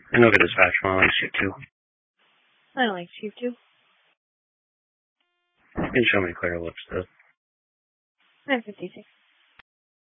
And look at dispatch while I shoot too. I don't like shoot too. You can show me clear lips though. 956.